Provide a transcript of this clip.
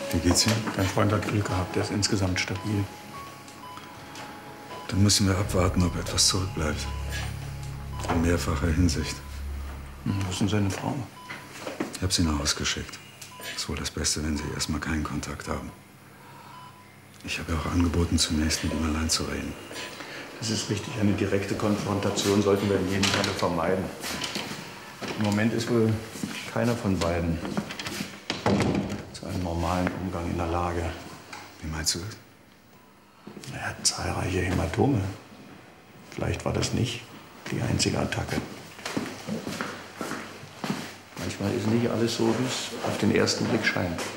Wie geht's ihm? Dein Freund hat Glück gehabt, er ist insgesamt stabil. Dann müssen wir abwarten, ob etwas zurückbleibt. In mehrfacher Hinsicht. Wo ist denn seine Frau? Ich habe sie nach Hause geschickt. Ist wohl das Beste, wenn Sie erstmal keinen Kontakt haben. Ich habe ja auch angeboten, zunächst mit ihm allein zu reden. Das ist richtig. Eine direkte Konfrontation sollten wir in jedem Fall vermeiden. Im Moment ist wohl keiner von beiden zu einem normalen Umgang in der Lage. Wie meinst du das? Er hat zahlreiche Hämatome. Vielleicht war das nicht die einzige Attacke. Manchmal ist nicht alles so, wie es auf den ersten Blick scheint.